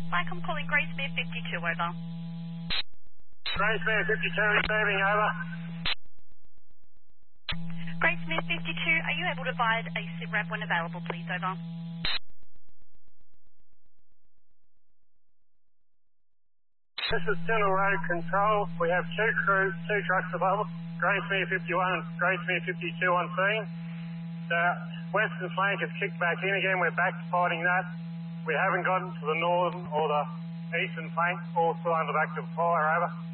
Mike, I'm calling Gracemere 52, over. Gracemere 52 receiving, over. Gracemere 52, are you able to provide a sit rep when available, please, over? This is Tennell Road Control. We have two crews, two trucks available. Gracemere 51 and Gracemere 52 on scene. The western flank has kicked back in again. We're back fighting that. We haven't gotten to the northern or the eastern flank. All still under active fire, over.